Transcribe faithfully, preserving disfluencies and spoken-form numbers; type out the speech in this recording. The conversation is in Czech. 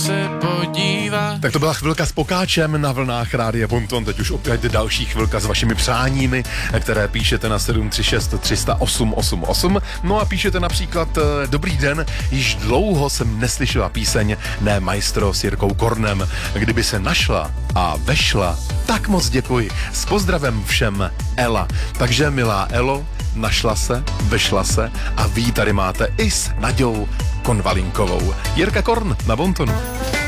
se podívat. Tak to byla chvilka s Pokáčem na vlnách Rádia Bonton. Teď už opět další chvilka s vašimi přáními, které píšete na sedm tři šest tři nula osm osm osm. No a píšete například: Dobrý den, již dlouho jsem neslyšela píseň Ne Maestro s Jirkou Kornem. Kdyby se našla a vešla, tak moc děkuji. S pozdravem všem, Ela. Takže milá Elo, našla se, vešla se a vy tady máte i s Naďou Konvalinkovou. Jirka Korn na Bontonu.